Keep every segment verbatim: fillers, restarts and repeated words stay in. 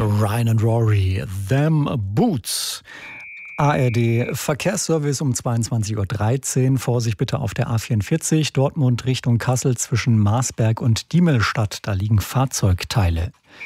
Ryan and Rory, Them Boots. A R D Verkehrsservice um zweiundzwanzig Uhr dreizehn. Vorsicht bitte auf der A vierundvierzig, Dortmund Richtung Kassel zwischen Marsberg und Diemelstadt. Da liegen Fahrzeugteile.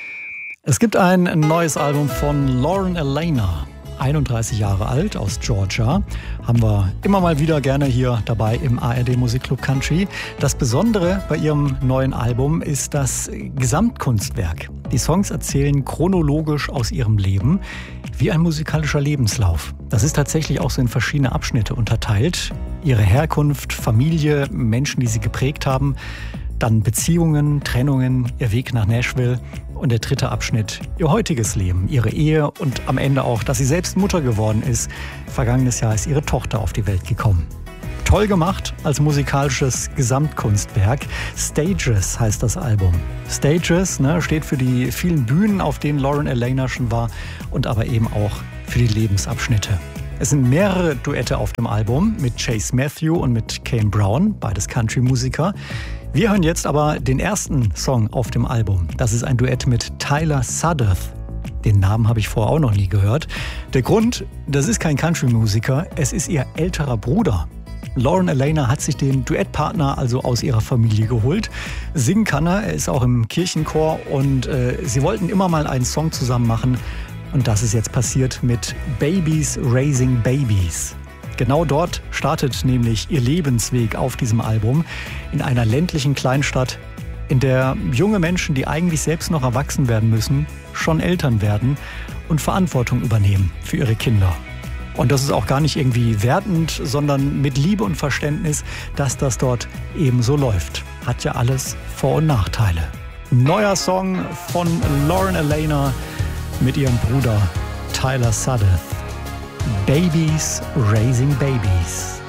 Es gibt ein neues Album von Lauren Alaina. einunddreißig Jahre alt, aus Georgia. Haben wir immer mal wieder gerne hier dabei im A R D Musikclub Country. Das Besondere bei ihrem neuen Album ist das Gesamtkunstwerk. Die Songs erzählen chronologisch aus ihrem Leben, wie ein musikalischer Lebenslauf. Das ist tatsächlich auch so in verschiedene Abschnitte unterteilt. Ihre Herkunft, Familie, Menschen, die sie geprägt haben, dann Beziehungen, Trennungen, ihr Weg nach Nashville und der dritte Abschnitt, ihr heutiges Leben, ihre Ehe und am Ende auch, dass sie selbst Mutter geworden ist. Vergangenes Jahr ist ihre Tochter auf die Welt gekommen. Toll gemacht als musikalisches Gesamtkunstwerk. Stages heißt das Album. Stages, ne, steht für die vielen Bühnen, auf denen Lauren Alaina schon war und aber eben auch für die Lebensabschnitte. Es sind mehrere Duette auf dem Album mit Chase Matthew und mit Kane Brown, beides Country-Musiker. Wir hören jetzt aber den ersten Song auf dem Album. Das ist ein Duett mit Tyler Sudduth. Den Namen habe ich vorher auch noch nie gehört. Der Grund, das ist kein Country-Musiker, es ist ihr älterer Bruder. Lauren Alaina hat sich den Duettpartner also aus ihrer Familie geholt. Singen kann er, er ist auch im Kirchenchor und äh, sie wollten immer mal einen Song zusammen machen. Und das ist jetzt passiert mit Babies Raising Babies. Genau dort startet nämlich ihr Lebensweg auf diesem Album, in einer ländlichen Kleinstadt, in der junge Menschen, die eigentlich selbst noch erwachsen werden müssen, schon Eltern werden und Verantwortung übernehmen für ihre Kinder. Und das ist auch gar nicht irgendwie wertend, sondern mit Liebe und Verständnis, dass das dort eben so läuft. Hat ja alles Vor- und Nachteile. Neuer Song von Lauren Alaina mit ihrem Bruder Tyler Sudduth. Babies Raising Babies.